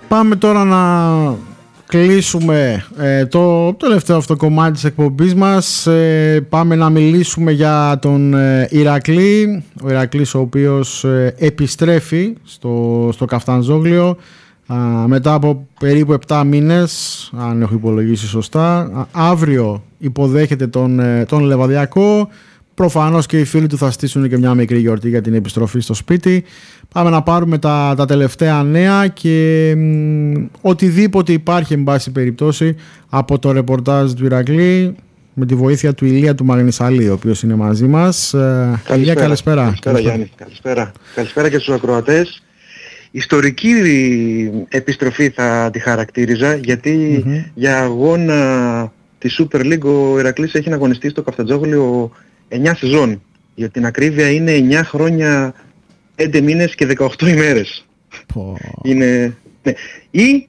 Πάμε τώρα να κλείσουμε το τελευταίο αυτό κομμάτι της εκπομπής μας. Πάμε να μιλήσουμε για τον Ηρακλή. Ο Ηρακλής, ο οποίος επιστρέφει στο Καφταντζόγλιο μετά από περίπου 7 μήνες, αν έχω υπολογίσει σωστά. Αύριο υποδέχεται τον Λεβαδιακό. Προφανώς και οι φίλοι του θα στήσουν και μια μικρή γιορτή για την επιστροφή στο σπίτι. Πάμε να πάρουμε τα τελευταία νέα και οτιδήποτε υπάρχει, εν πάση περιπτώσει, από το ρεπορτάζ του Ηρακλή, με τη βοήθεια του Ηλία του Μαγνησαλή, ο οποίος είναι μαζί μας. Ηλία, καλησπέρα. Καλησπέρα Γιάννη. Καλησπέρα και στους ακροατές. Ιστορική επιστροφή θα τη χαρακτήριζα, γιατί για αγώνα τη Super League ο Ηρακλής έχει αγωνιστεί στο Καφταντζόγλιο 9 σεζόν. Για την ακρίβεια είναι 9 χρόνια, 5 μήνες και 18 ημέρες. Είναι... Ναι. Ή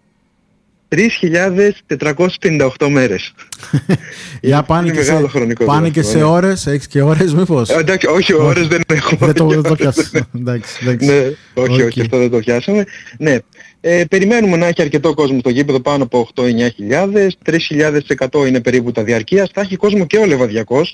3.458 μέρες. Για πάνε και σε ώρες, έχεις και ώρες μήπως? Εντάξει, όχι, ώρες δεν έχω. Δεν το πιάσαμε. Ναι, όχι, αυτό δεν το πιάσαμε. Ναι. Περιμένουμε να έχει αρκετό κόσμο στο γήπεδο, πάνω από 8-9 χιλιάδες, 3.100 είναι περίπου τα διαρκείας. Θα έχει κόσμο και ο Λεβαδιακός.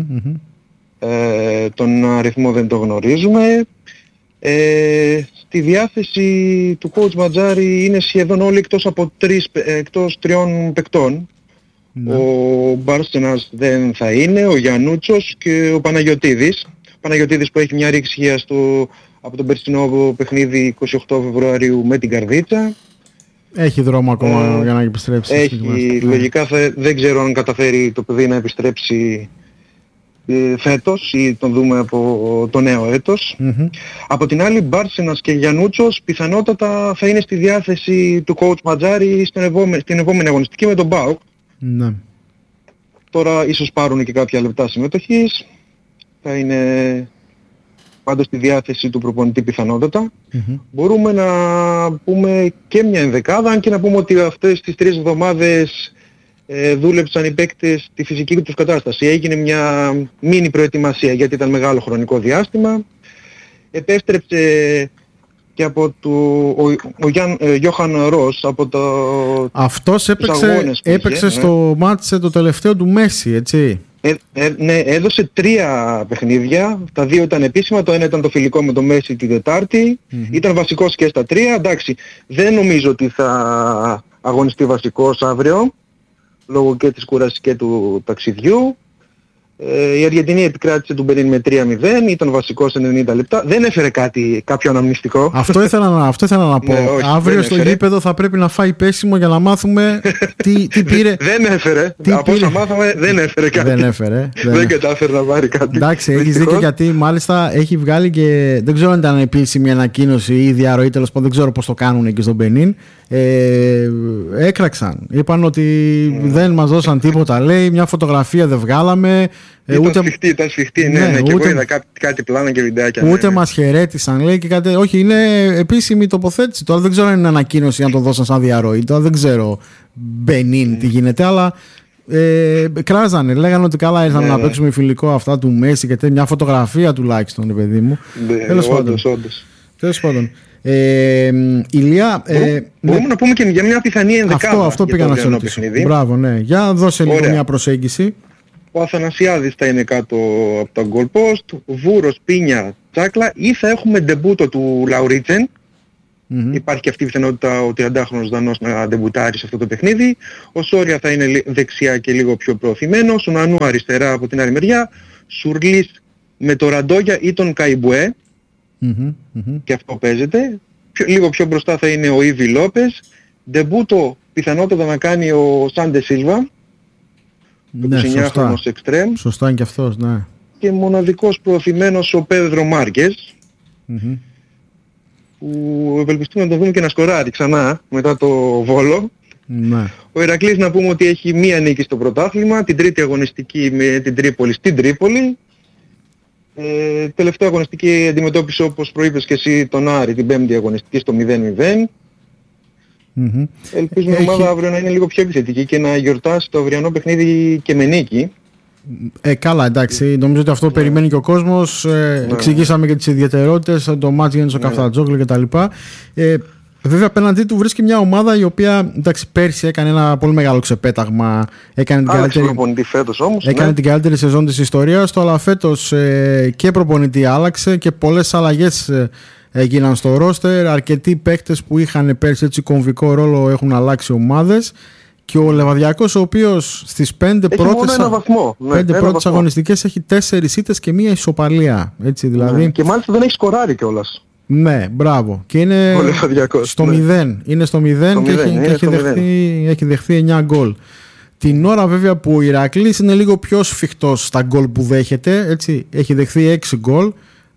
Τον αριθμό δεν το γνωρίζουμε. Στη διάθεση του coach Ματζάρη είναι σχεδόν όλοι εκτός 3 παικτών. Ο Μπάρσενας δεν θα είναι, ο Γιαννούτσος και ο Παναγιωτίδης. Ο Παναγιωτίδης που έχει μια ρήξια από τον περσινό παιχνίδι 28 Φεβρουαρίου με την Καρδίτσα. Έχει δρόμο ακόμα για να επιστρέψει. Έχει, λογικά δεν ξέρω αν καταφέρει το παιδί να επιστρέψει φέτος ή τον δούμε από το νέο έτος. Από την άλλη, Μπάρσενας και Γιαννούτσος πιθανότατα θα είναι στη διάθεση του coach Ματζάρη στην επόμενη αγωνιστική με τον ΠΑΟΚ. Τώρα ίσως πάρουν και κάποια λεπτά συμμετοχής. Θα είναι πάντως στη διάθεση του προπονητή πιθανότατα. Μπορούμε να πούμε και μια ενδεκάδα, αν και να πούμε ότι αυτές τις 3 εβδομάδες δούλεψαν οι παίκτες τη φυσική τους κατάσταση. Έγινε μια μίνι προετοιμασία, γιατί ήταν μεγάλο χρονικό διάστημα. Επέστρεψε και από ο Γιώχαν Ρος από το... Αυτός έπαιξε στο μάτς το τελευταίο του Μέση, έτσι? Ναι, έδωσε 3 παιχνίδια, τα 2 ήταν επίσημα, το ένα ήταν το φιλικό με το Μέση την Τετάρτη, ήταν βασικός και στα 3, εντάξει, δεν νομίζω ότι θα αγωνιστεί βασικός αύριο, λόγω και της κούρασης και του ταξιδιού. Η Αργεντινή επικράτησε τον Μπενίν με 3-0, ήταν βασικός 90 λεπτά. Δεν έφερε κάποιο αναμνηστικό. Αυτό ήθελα να πω. Ναι, όχι, αύριο στο γήπεδο θα πρέπει να φάει πέσιμο για να μάθουμε τι πήρε. Δεν έφερε. Από όσα μάθαμε δεν έφερε κάτι. Δεν κατάφερε να πάρει κάτι. Εντάξει, έχεις δίκιο, γιατί μάλιστα έχει βγάλει και δεν ξέρω αν ήταν επίσημη ανακοίνωση ή διαρροή, τέλος πάντων, δεν ξέρω πώς το κάνουν εκεί στο Μπενίν. Έκραξαν. Είπαν ότι δεν μας δώσαν τίποτα, λέει, μια φωτογραφία δεν βγάλαμε. Ήταν σφιχτή, ναι, και εγώ είδα κάτι πλάνα και βιντεάκια. Ούτε μας χαιρέτησαν, λέει, και κάτι. Όχι, είναι επίσημη τοποθέτηση. Τώρα δεν ξέρω αν είναι ανακοίνωση, αν το δώσαν σαν διαρροή. Τώρα δεν ξέρω Μπενίν τι γίνεται, αλλά κράζανε. Λέγανε ότι καλά ήρθαν να παίξουμε φιλικό αυτά του Μέση και μια φωτογραφία τουλάχιστον, παιδί μου. Τέλος πάντων. Ηλία, μπορούμε να πούμε και για μια πιθανή ενδεκάδα. Αυτό πήγα να σε ρωτήσω. Μπράβο, ναι. Για δώσε λίγο μια προσέγγιση. Ο Αθανασιάδης θα είναι κάτω από τα goal post, Βούρος, Πίνια, Τσάκλα, ή θα έχουμε ντεμπούτο του Λαουρίτσεν. Υπάρχει και αυτή η πιθανότητα ο 30χρονος Δανός να ντεμπουτάρει σε αυτό το παιχνίδι. Ο Σόρια θα είναι δεξιά και λίγο πιο προωθημένος, ο Νανού αριστερά από την άλλη μεριά, Σουρλής με το Ραντόγια ή τον Καϊμπουέ. Και αυτό παίζεται. Λίγο πιο μπροστά θα είναι ο Ήβι Λόπες. Ντεμπούτο πιθανότατα να κάνει ο Σάντε Σίλβα, το 29χρονος εξτρέμ. Σωστά είναι και αυτός, ναι. Και μοναδικός προωθημένος ο Πέδρο Μάρκες, που ευελπιστούμε να τον δούμε και να σκοράρει ξανά μετά το Βόλο. Ο Ηρακλής, να πούμε ότι έχει μία νίκη στο πρωτάθλημα, την τρίτη αγωνιστική με την Τρίπολη στην Τρίπολη. Τελευταία αγωνιστική αντιμετώπιση, όπως προείπες και εσύ, τον Άρη, την πέμπτη αγωνιστική στο 0-0. Ελπίζουμε η ομάδα αύριο να είναι λίγο πιο επιθετική και να γιορτάσει το αυριανό παιχνίδι και με νίκη. Καλά, εντάξει, νομίζω ότι αυτό περιμένει και ο κόσμος. Εξηγήσαμε και τις ιδιαιτερότητες, το μάτς γίνεται στο Καφταντζόγλιο κτλ. Βέβαια, απέναντί του βρίσκει μια ομάδα η οποία, εντάξει, πέρσι έκανε ένα πολύ μεγάλο ξεπέταγμα. Έκανε την καλύτερη σεζόν της ιστορίας του, αλλά φέτος και προπονητή άλλαξε και πολλές αλλαγές έγιναν στο ρόστερ. Αρκετοί παίκτες που είχαν πέρσι έτσι κομβικό ρόλο έχουν αλλάξει ομάδες. Και ο Λεβαδιακός, ο οποίος στις 5 πρώτες αγωνιστικές έχει 4 ήττες και μία ισοπαλία. Έτσι, δηλαδή. Ναι. Και μάλιστα δεν έχει σκοράρει κιόλας. Ναι, μπράβο. Και είναι στο 0. Είναι στο 0 και έχει δεχθεί 9 γκολ. Την ώρα βέβαια που ο Ηρακλής είναι λίγο πιο σφιχτός στα γκολ που δέχεται. Έτσι, έχει δεχθεί 6 γκολ.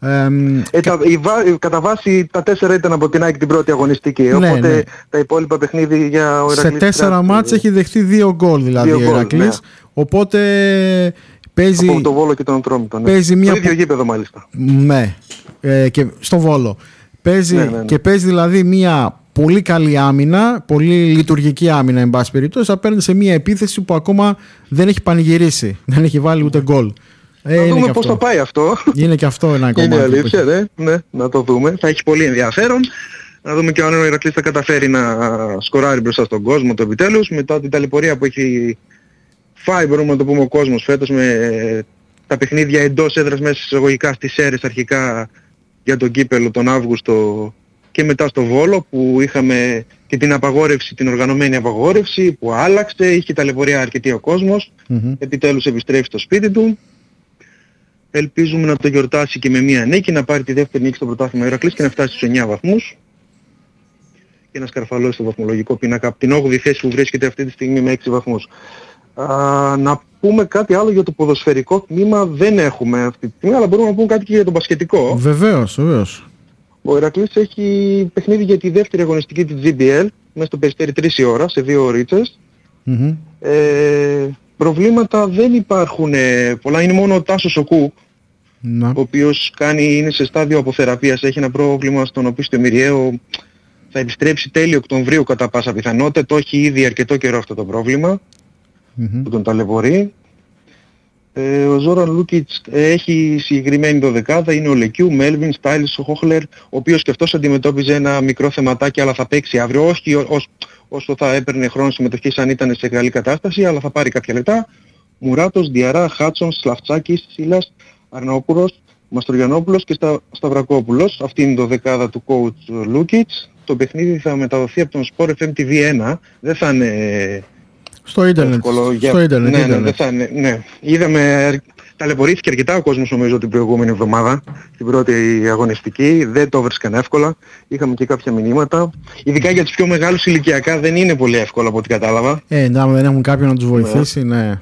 Κατά βάση τα 4 ήταν από την ΑΕΚ την πρώτη αγωνιστική. Ναι, οπότε ναι. Τα υπόλοιπα παιχνίδι για ο Ηρακλής. Σε 4 μάτς έχει δεχθεί 2 γκολ δηλαδή ο Ηρακλής. Ναι. Οπότε παίζει. Από το Βόλο και τον Ατρόμητο. Ναι. Στο ίδιο γήπεδο μάλιστα. Ναι, και στο Βόλο. Παίζει, ναι. Και παίζει δηλαδή μια πολύ καλή άμυνα, πολύ λειτουργική άμυνα, εν πάση περιπτώσει, απέναντι σε μια επίθεση που ακόμα δεν έχει πανηγυρίσει. Δεν έχει βάλει ούτε γκολ. Να δούμε πώς θα πάει αυτό. Είναι και αυτό ένα κομμάτι. Είναι αλήθεια, ναι, να το δούμε. Θα έχει πολύ ενδιαφέρον. Να δούμε και αν ο Ηρακλής θα καταφέρει να σκοράρει μπροστά στον κόσμο το επιτέλους. Μετά την ταλαιπωρία που έχει φάει, μπορούμε να το πούμε, ο κόσμος φέτος με τα παιχνίδια εντός έδρας μέσα εισαγωγικά στις αίρες αρχικά για τον κύπελλο τον Αύγουστο και μετά στο Βόλο που είχαμε και την απαγόρευση, την οργανωμένη απαγόρευση που άλλαξε, είχε ταλαιπωρία αρκετή ο κόσμος. Επιτέλους επιστρέφει στο σπίτι του. Ελπίζουμε να το γιορτάσει και με μία νίκη, να πάρει τη δεύτερη νίκη στο πρωτάθλημα Ηρακλής και να φτάσει στους 9 βαθμούς και να σκαρφαλώσει το βαθμολογικό πίνακα από την 8η θέση που βρίσκεται αυτή τη στιγμή με 6 βαθμούς. Να πούμε κάτι άλλο για το ποδοσφαιρικό τμήμα δεν έχουμε αυτή τη στιγμή, αλλά μπορούμε να πούμε κάτι και για το μπασκετικό. Βεβαίως. Ο Ηρακλής έχει παιχνίδι για τη δεύτερη αγωνιστική της GBL μέσα στο Περιστέρι 3 η ώρα, σε 2 ωρίτσες. Προβλήματα δεν υπάρχουν πολλά, είναι μόνο ο Τάσος ο Κουκ, ο οποίος είναι σε στάδιο αποθεραπείας, έχει ένα πρόβλημα στον οπίστιο μυριαίο, θα επιστρέψει τέλη Οκτωβρίου κατά πάσα πιθανότητα, το έχει ήδη αρκετό καιρό αυτό το πρόβλημα που τον ταλαιπωρεί. Ο Ζόραν Λούκιτς έχει συγκεκριμένη δωδεκάδα, είναι ο Λεκιού, Μέλβιν, Στάιλς, ο Χόχλερ, ο οποίος και αυτός αντιμετώπιζε ένα μικρό θεματάκι, αλλά θα παίξει αύριο, όχι όσο θα έπαιρνε χρόνο συμμετοχής αν ήταν σε καλή κατάσταση, αλλά θα πάρει κάποια λεπτά. Μουράτος, Διαρά, Χάτσον, Σλαφτσάκης, Σίλας, Αρναόπουλος, Μαστρογιαννόπουλος και Σταυρακόπουλος. Αυτή είναι η δωδεκάδα του coach Λούκιτς. Το παιχνίδι θα μεταδοθεί από τον Sport FM TV1, δεν θα είναι στο ίντερνετ. Ναι. Είδαμε, ταλαιπωρήθηκε αρκετά ο κόσμος νομίζω την προηγούμενη εβδομάδα, την πρώτη αγωνιστική, δεν το βρίσκαν εύκολα, είχαμε και κάποια μηνύματα. Ειδικά για τους πιο μεγάλους ηλικιακά δεν είναι πολύ εύκολο από ό,τι κατάλαβα. Αν δεν έχουν κάποιον να τους βοηθήσει, ναι.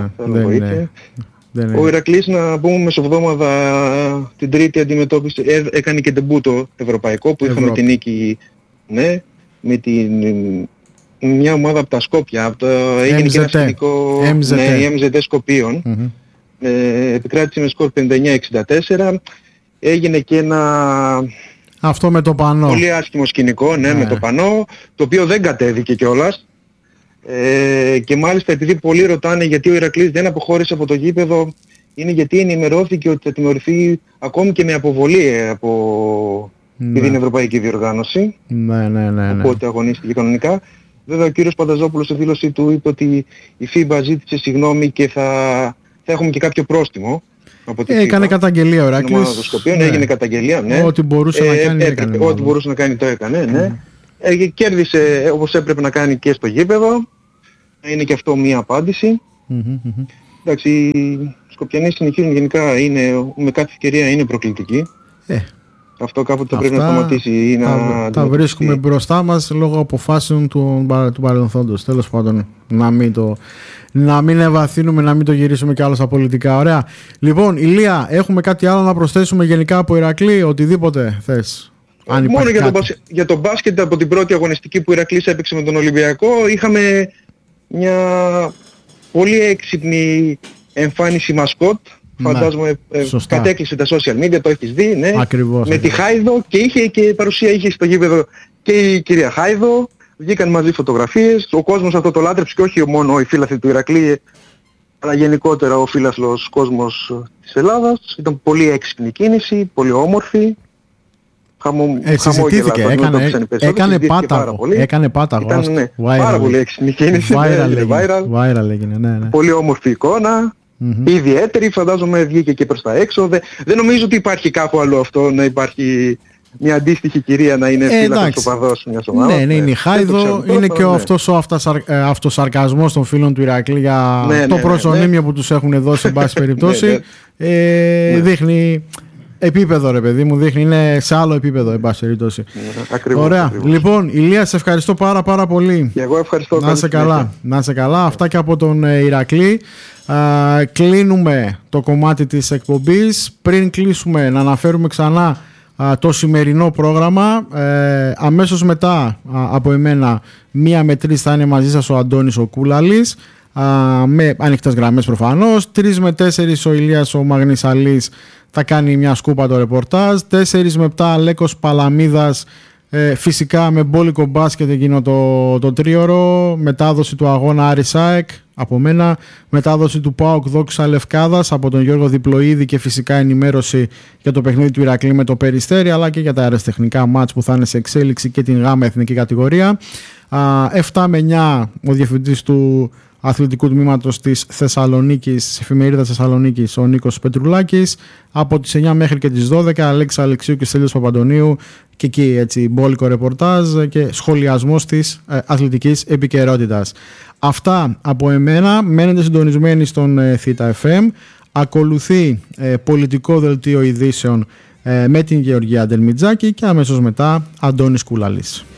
Ο Ηρακλής, να πούμε, μεσοβδόμαδα την Τρίτη αντιμετώπισε, έκανε και ντεμπούτο ευρωπαϊκό που είχαμε την νίκη, ναι, με μια ομάδα από τα Σκόπια, έγινε και ένα σχετικό, η MZT Σκοπίων, επικράτησε με σκορ 59-64, έγινε και ένα αυτό με το πανό, πολύ άσχημο σκηνικό, με το πανό, το οποίο δεν κατέβηκε κιόλας, και μάλιστα επειδή πολλοί ρωτάνε γιατί ο Ηρακλής δεν αποχώρησε από το γήπεδο, είναι γιατί ενημερώθηκε ότι θα τιμωρηθεί ακόμη και με αποβολή από την Ευρωπαϊκή Διοργάνωση, οπότε αγωνίστηκε κανονικά. Βέβαια ο κύριος Πανταζόπουλος στη δήλωσή του είπε ότι η FIBA ζήτησε συγγνώμη και θα έχουμε και κάποιο πρόστιμο από τη FIBA. Έκανε καταγγελία ο Ηρακλής. Έγινε καταγγελία, Ό,τι μπορούσε να κάνει, ό,τι μπορούσε να κάνει το έκανε, κέρδισε όπως έπρεπε να κάνει και στο γήπεδο. Είναι και αυτό μία απάντηση. Εντάξει, οι Σκοπιανοί συνεχίζουν γενικά, με κάθε ευκαιρία είναι προκλητικοί. Αυτό κάποτε θα πρέπει να σταματήσει ή τα βρίσκουμε μπροστά μας λόγω αποφάσεων του παρελθόντος. Τέλος πάντων, να μην ευαθύνουμε, να μην το γυρίσουμε κι άλλο στα πολιτικά. Ωραία. Λοιπόν, Ηλία, έχουμε κάτι άλλο να προσθέσουμε γενικά από Ηρακλή, οτιδήποτε θες? Μόνο για το μπάσκετ, από την πρώτη αγωνιστική που Ηρακλής έπαιξε με τον Ολυμπιακό, είχαμε μια πολύ έξυπνη εμφάνιση μασκότ. Φαντάζομαι κατέκλυσε τα social media, το έχεις δει, ναι. Ακριβώς, με τη Χάιδο και είχε και παρουσία είχε στο γήπεδο και η κυρία Χάιδο. Βγήκαν μαζί φωτογραφίες, ο κόσμος αυτό το λάτρεψε και όχι μόνο οι φίλαθλοι του Ηρακλή, αλλά γενικότερα ο φίλαθλος κόσμος της Ελλάδας. Ήταν πολύ έξυπνη κίνηση, πολύ όμορφη. συζητήθηκε, έκανε πάταγο. Ήταν πάρα πολύ έξυπνη κίνηση. Viral έγινε, ναι. Πολύ όμορφη εικόνα. Ιδιαίτερη, φαντάζομαι βγήκε και προς τα έξω. Δεν νομίζω ότι υπάρχει κάπου άλλο αυτό, να υπάρχει μια αντίστοιχη κυρία να είναι φύλακας οπαδός μιας ομάδας. Ναι, είναι η Χάιδο, είναι και αυτός ο αυτοσαρκασμός των φίλων του Ηρακλή για το προσωνύμιο που τους έχουν δώσει, εν πάση περιπτώσει. Δείχνει επίπεδο, ρε παιδί μου, είναι σε άλλο επίπεδο, εν πάση περιπτώσει. Ωραία. Ακριβώς. Λοιπόν, Ηλία, σε ευχαριστώ πάρα πολύ. Και εγώ ευχαριστώ. Να είσαι καλά. Αυτά και από τον Ηρακλή. Κλείνουμε το κομμάτι της εκπομπής. Πριν κλείσουμε, να αναφέρουμε ξανά το σημερινό πρόγραμμα. Αμέσως μετά από εμένα 1 με 3 θα είναι μαζί σας ο Αντώνης ο Κούλαλης, με ανοιχτές γραμμές προφανώς. 3 με 4 ο Ηλίας ο Μαγνησαλής θα κάνει μια σκούπα το ρεπορτάζ. 4 με 7 Αλέκος Παλαμίδας, φυσικά με μπόλικο μπάσκετ εκείνο το τρίωρο, μετάδοση του αγώνα Άρης ΑΕΚ από μένα, μετάδοση του ΠΑΟΚ Δόξα Λευκάδας από τον Γιώργο Διπλοίδη και φυσικά ενημέρωση για το παιχνίδι του Ηρακλή με το Περιστέρι, αλλά και για τα αεραστεχνικά μάτς που θα είναι σε εξέλιξη και την γάμα εθνική κατηγορία. 7 με 9 ο διευθυντής του αθλητικού τμήματος της Θεσσαλονίκης, της εφημερίδας Θεσσαλονίκης, ο Νίκος Πετρουλάκης. Από τις 9 μέχρι και τις 12 Αλέξης Αλεξίου και Στέλιος Παπαντονίου, και εκεί έτσι μπόλικο ρεπορτάζ και σχολιασμός της αθλητικής επικαιρότητας. Αυτά από εμένα. Μένετε συντονισμένοι στον Θήτα FM. Ακολουθεί πολιτικό δελτίο ειδήσεων με την Γεωργία Ντελμιτζάκη και αμέσως μετά Αντώνης Κούλαλης.